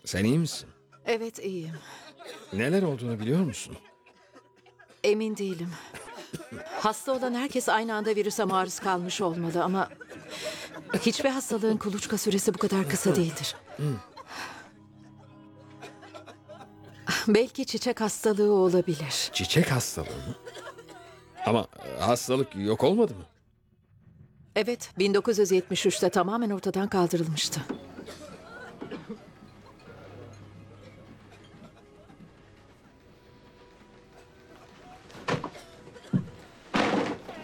Sen iyi misin? Evet, iyiyim. Neler olduğunu biliyor musun? Emin değilim. Hasta olan herkes aynı anda virüse maruz kalmış olmalı ama hiçbir hastalığın kuluçka süresi bu kadar kısa değildir. Belki çiçek hastalığı olabilir. Çiçek hastalığı mı? Ama hastalık yok olmadı mı? Evet, 1973'te tamamen ortadan kaldırılmıştı.